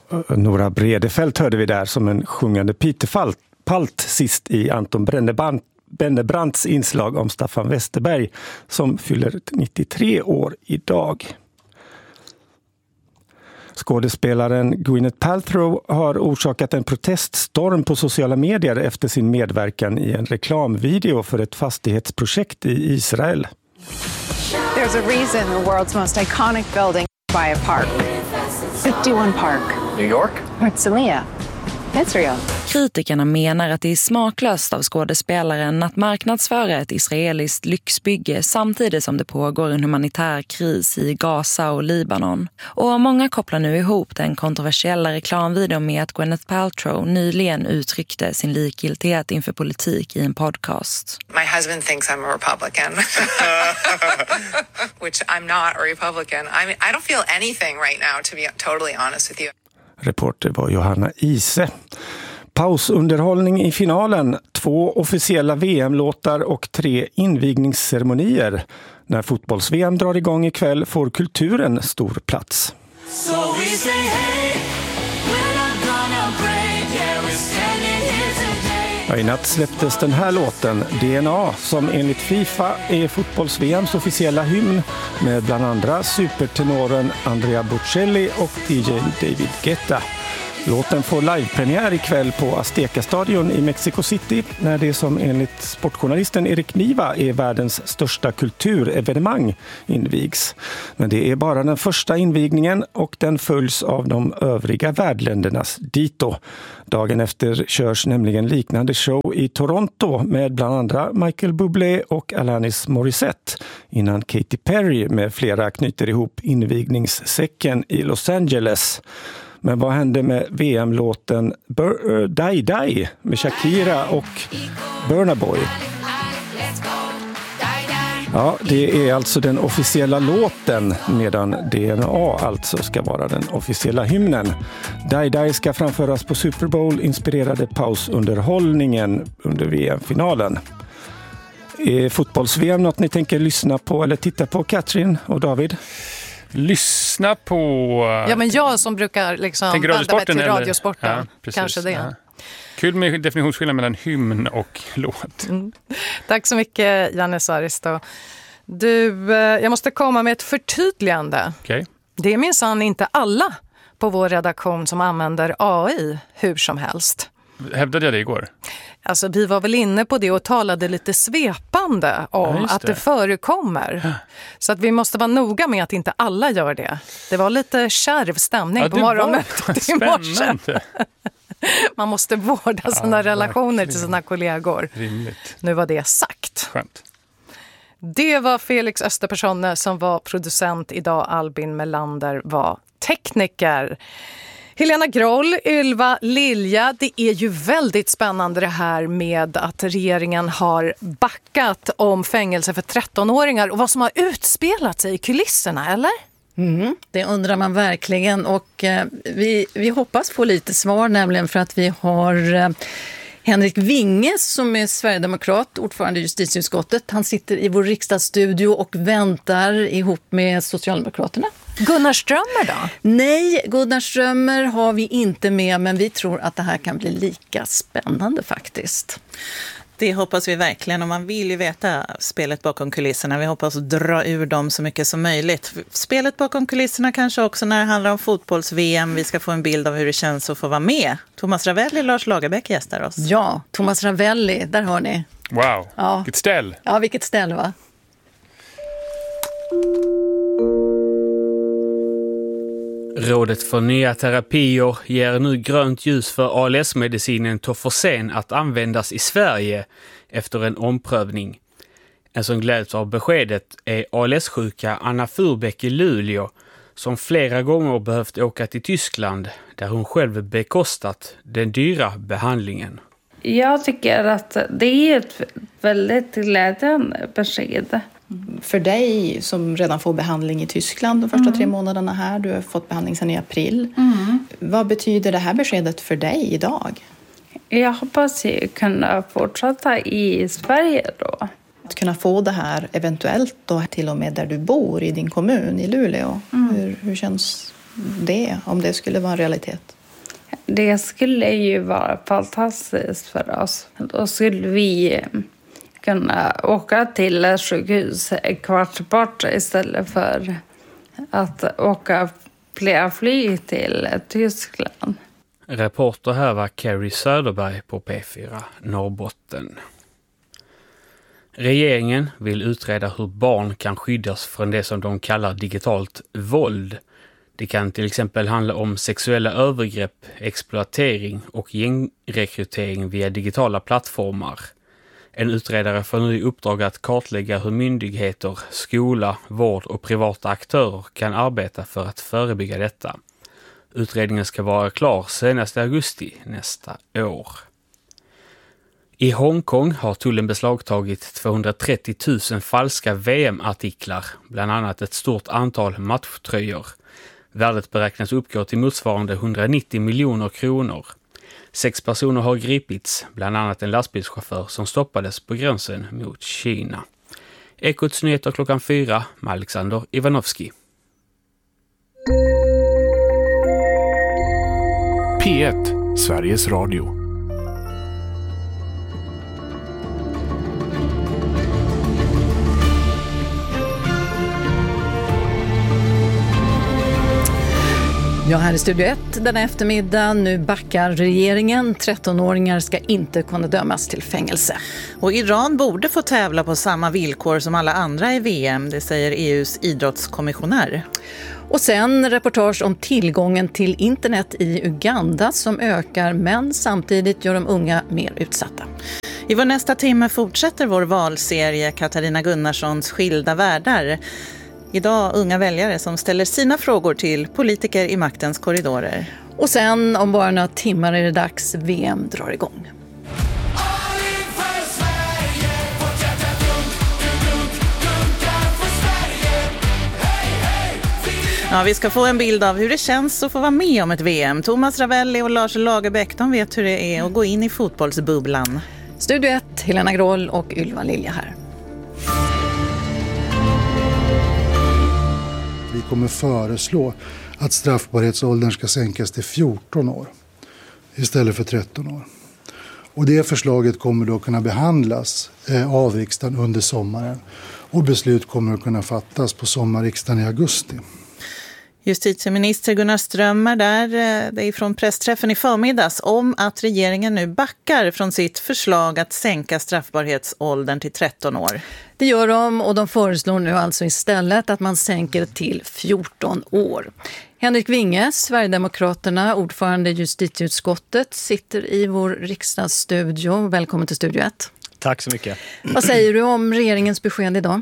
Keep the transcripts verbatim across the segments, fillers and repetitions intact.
Nora Bredefeld hörde vi där som en sjungande Peter Palt sist i Anton Brennebrand, Bennebrands inslag om Staffan Westerberg som fyller nittiotre år idag. Skådespelaren Gwyneth Paltrow har orsakat en proteststorm på sociala medier efter sin medverkan i en reklamvideo för ett fastighetsprojekt i Israel. There's a reason the world's most iconic building by a park. fifty-one Park. New York? Herzliya. Israel. Kritikerna menar att det är smaklöst av skådespelaren att marknadsföra ett israeliskt lyxbygge samtidigt som det pågår en humanitär kris i Gaza och Libanon. Och många kopplar nu ihop den kontroversiella reklamvideon med att Gwyneth Paltrow nyligen uttryckte sin likgiltighet inför politik i en podcast. My husband thinks I'm a Republican, which I'm not a Republican. I mean, I don't feel anything right now, to be totally honest with you. Reporter var Johanna Ise. Pausunderhållning i finalen, två officiella V M-låtar och tre invigningsceremonier. När fotbolls-V M drar igång ikväll får kulturen stor plats. So we say, hey, we're not gonna break, yeah, we're standing here today. Ja, i natt släpptes den här låten, D N A, som enligt FIFA är fotbolls-V M:s officiella hymn med bland andra supertenoren Andrea Bocelli och D J David Guetta. Låten får livepremiär ikväll på Azteca-stadion i Mexico City när det som enligt sportjournalisten Erik Niva är världens största kulturevenemang invigs. Men det är bara den första invigningen och den följs av de övriga värdländernas dito. Dagen efter körs nämligen liknande show i Toronto med bland andra Michael Bublé och Alanis Morissette innan Katy Perry med flera knyter ihop invigningssäcken i Los Angeles. Men vad hände med V M-låten Bur- Die Die med Shakira och Burna Boy? Ja, det är alltså den officiella låten medan D N A alltså ska vara den officiella hymnen. Die Die ska framföras på Super Bowl inspirerade pausunderhållningen under V M-finalen. Är fotbolls-V M något ni tänker lyssna på eller titta på, Katrin och David? Lyssna på... Ja, men jag som brukar liksom vända mig till radiosporten. Ja, precis, kanske det. Ja. Kul med definitionsskillnad mellan hymn och låt. Mm. Tack så mycket, Janne Saristo. Du, jag måste komma med ett förtydligande. Okay. Det är minsann inte alla på vår redaktion som använder A I hur som helst. Hävdade jag det igår? Alltså, vi var väl inne på det och talade lite svepande om ja, att det. det förekommer. Ja. Så att vi måste vara noga med att inte alla gör det. Det var lite kärv stämning ja, på morgonmötet i morse. Man måste vårda ja, sina relationer verkligen. Till sina kollegor. Rimligt. Nu var det sagt. Skönt. Det var Felix Österpersonne som var producent idag. Albin Melander var tekniker. Helena Groll, Ylva Lilja, det är ju väldigt spännande det här med att regeringen har backat om fängelse för trettonåringar och vad som har utspelat sig i kulisserna, eller? Mm, det undrar man verkligen och eh, vi, vi hoppas få lite svar, nämligen för att vi har eh, Henrik Winge som är sverigedemokrat, ordförande i justitieutskottet. Han sitter i vår riksdagsstudio och väntar ihop med Socialdemokraterna. Gunnar Strömmer då? Nej, Gunnar Strömmer har vi inte med, men vi tror att det här kan bli lika spännande faktiskt. Det hoppas vi verkligen, och man vill ju veta spelet bakom kulisserna. Vi hoppas dra ur dem så mycket som möjligt. Spelet bakom kulisserna kanske också när det handlar om fotbolls-V M. Vi ska få en bild av hur det känns att få vara med. Thomas Ravelli, Lars Lagerbäck gästar oss. Ja, Thomas Ravelli, där har ni. Wow, ja. Vilket ställ. Ja, vilket ställ va? Rådet för nya terapier ger nu grönt ljus för A L S-medicinen Toforsen att användas i Sverige efter en omprövning. En som gläds av beskedet är A L S-sjuka Anna Furbeck i Luleå som flera gånger behövt åka till Tyskland där hon själv bekostat den dyra behandlingen. Jag tycker att det är ett väldigt glädjande besked. För dig som redan får behandling i Tyskland de första mm. tre månaderna här, du har fått behandling sedan i april. Mm. Vad betyder det här beskedet för dig idag? Jag hoppas att kunna fortsätta i Sverige då. Att kunna få det här eventuellt då till och med där du bor i din kommun i Luleå. Mm. Hur, hur känns det om det skulle vara en realitet? det skulle ju vara fantastiskt för oss. Då skulle vi kunna åka till ett sjukhus en kvart bort istället för att åka flera flyg till Tyskland. Reporter här var Carrie Söderberg på P fyra Norrbotten. Regeringen vill utreda hur barn kan skyddas från det som de kallar digitalt våld. Det kan till exempel handla om sexuella övergrepp, exploatering och gängrekrytering via digitala plattformar. En utredare får nu i uppdrag att kartlägga hur myndigheter, skola, vård och privata aktörer kan arbeta för att förebygga detta. Utredningen ska vara klar senast i augusti nästa år. I Hongkong har tullen beslagtagit tvåhundratrettio tusen falska V M-artiklar, bland annat ett stort antal matchtröjor. Värdet beräknas uppgå till motsvarande hundranittio miljoner kronor. Sex personer har gripits, bland annat en lastbilschaufför som stoppades på gränsen mot Kina. Ekots nyheter klockan fyra med Alexander Ivanovski. P ett, Sveriges Radio. Ja, här i Studio ett den eftermiddag. Nu backar regeringen. trettonåringar ska inte kunna dömas till fängelse. Och Iran borde få tävla på samma villkor som alla andra i V M, det säger E U:s idrottskommissionär. Och sen reportage om tillgången till internet i Uganda som ökar, men samtidigt gör de unga mer utsatta. I vår nästa timme fortsätter vår valserie Katarina Gunnarssons Skilda världar. Idag unga väljare som ställer sina frågor till politiker i maktens korridorer. Och sen om bara några timmar är det dags, V M drar igång. Ja, vi ska få en bild av hur det känns att få vara med om ett V M. Thomas Ravelli och Lars Lagerbäck, de vet hur det är att gå in i fotbollsbubblan. Studio ett, Helena Groll och Ylva Lilja här. Vi kommer föreslå att straffbarhetsåldern ska sänkas till fjorton år istället för tretton år. Och det förslaget kommer då kunna behandlas eh, av riksdagen under sommaren. Och beslut kommer att kunna fattas på sommarriksdagen i augusti. Justitieminister Gunnar Strömmer där, det är från pressträffen i förmiddags, om att regeringen nu backar från sitt förslag att sänka straffbarhetsåldern till tretton år. Det gör de, och de föreslår nu alltså istället att man sänker till fjorton år. Henrik Winge, Sverigedemokraterna, ordförande i justitieutskottet, sitter i vår riksdagsstudio. Välkommen till Studio ett. Tack så mycket. Vad säger du om regeringens besked idag?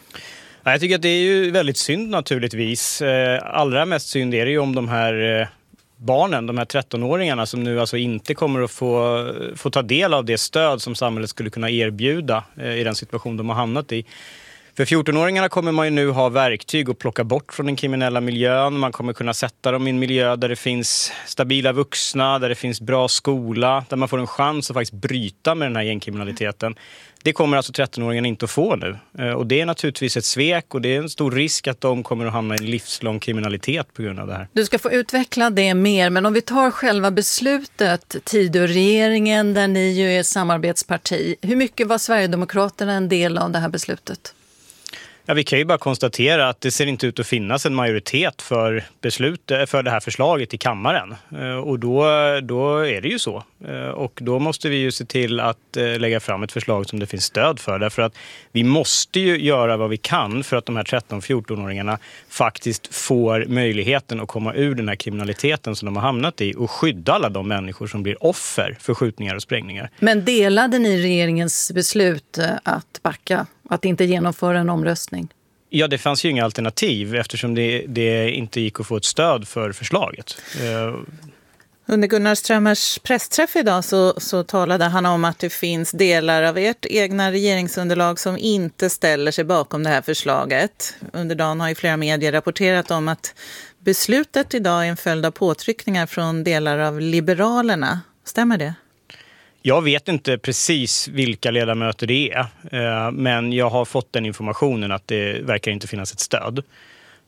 Jag tycker att det är ju väldigt synd naturligtvis. Allra mest synd är det ju om de här barnen, de här trettonåringarna som nu alltså inte kommer att få, få ta del av det stöd som samhället skulle kunna erbjuda i den situation de har hamnat i. För fjortonåringarna kommer man ju nu ha verktyg att plocka bort från den kriminella miljön. Man kommer kunna sätta dem i en miljö där det finns stabila vuxna, där det finns bra skola, där man får en chans att faktiskt bryta med den här gängkriminaliteten. Det kommer alltså trettonåringarna inte att få nu. Och det är naturligtvis ett svek, och det är en stor risk att de kommer att hamna i en livslång kriminalitet på grund av det här. Du ska få utveckla det mer, men om vi tar själva beslutet, Tidöregeringen, där ni ju är samarbetsparti. Hur mycket var Sverigedemokraterna en del av det här beslutet? Ja, vi kan ju bara konstatera att det ser inte ut att finnas en majoritet för, beslut, för det här förslaget i kammaren. Och då, då är det ju så. Och då måste vi ju se till att lägga fram ett förslag som det finns stöd för. Därför att vi måste ju göra vad vi kan för att de här tretton-fjorton-åringarna faktiskt får möjligheten att komma ur den här kriminaliteten som de har hamnat i och skydda alla de människor som blir offer för skjutningar och sprängningar. Men delade ni regeringens beslut att backa? Att inte genomföra en omröstning? Ja, det fanns ju inga alternativ eftersom det, det inte gick att få ett stöd för förslaget. Under Gunnar Strömmers pressträff idag så, så talade han om att det finns delar av ert egna regeringsunderlag som inte ställer sig bakom det här förslaget. Under dagen har ju flera medier rapporterat om att beslutet idag är en följd av påtryckningar från delar av Liberalerna. Stämmer det? Jag vet inte precis vilka ledamöter det är, men jag har fått den informationen att det verkar inte finnas ett stöd.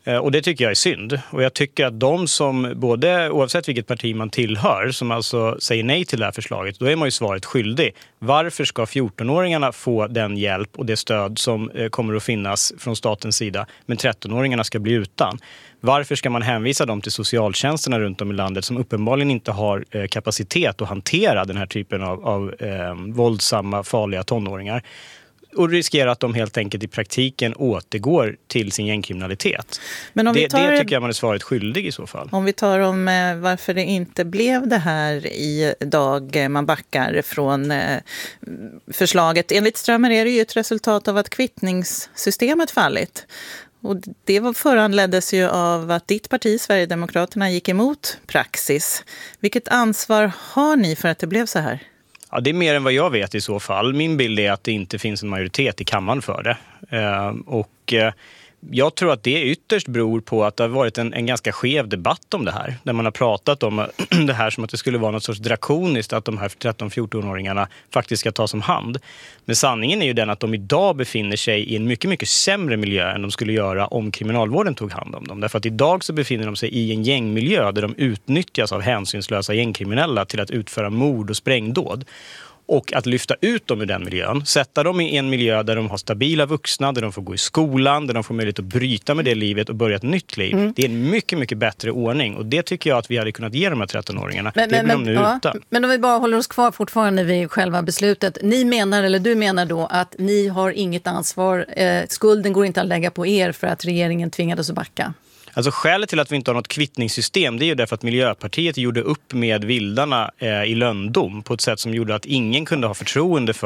Och det tycker jag är synd. Och jag tycker att de som, både oavsett vilket parti man tillhör, som alltså säger nej till det här förslaget, då är man ju svaret skyldig. Varför ska fjortonåringarna få den hjälp och det stöd som kommer att finnas från statens sida, men trettonåringarna ska bli utan? Varför ska man hänvisa dem till socialtjänsterna runt om i landet som uppenbarligen inte har eh, kapacitet att hantera den här typen av, av eh, våldsamma, farliga tonåringar? Och riskerar att de helt enkelt i praktiken återgår till sin gängkriminalitet. Men om det, vi tar, det tycker jag man är svaret skyldig i så fall. Om vi tar om eh, varför det inte blev det här idag, eh, man backar från eh, förslaget. Enligt Strömmer är det ju ett resultat av att kvittningssystemet fallit. Och det var föranleddes ju av att ditt parti, Sverigedemokraterna, gick emot praxis. Vilket ansvar har ni för att det blev så här? Ja, det är mer än vad jag vet i så fall. Min bild är att det inte finns en majoritet i kammaren för det. Eh, och eh, jag tror att det ytterst beror på att det har varit en, en ganska skev debatt om det här. Där man har pratat om det här som att det skulle vara något sorts drakoniskt att de här tretton-fjorton-åringarna faktiskt ska tas om hand. Men sanningen är ju den att de idag befinner sig i en mycket, mycket sämre miljö än de skulle göra om kriminalvården tog hand om dem. Därför att idag så befinner de sig i en gängmiljö där de utnyttjas av hänsynslösa gängkriminella till att utföra mord och sprängdåd. Och att lyfta ut dem ur den miljön, sätta dem i en miljö där de har stabila vuxna, där de får gå i skolan, där de får möjlighet att bryta med det livet och börja ett nytt liv. Mm. Det är en mycket, mycket bättre ordning. Och det tycker jag att vi hade kunnat ge de här tretton-åringarna. Men, det blir de nu ja, utan. Men om vi bara håller oss kvar fortfarande vid själva beslutet. Ni menar, eller du menar då, att ni har inget ansvar. Eh, skulden går inte att lägga på er för att regeringen tvingades att backa. Alltså skälet till att vi inte har något kvittningssystem, det är ju därför att Miljöpartiet gjorde upp med vildarna eh, i lönndom på ett sätt som gjorde att ingen kunde ha förtroende för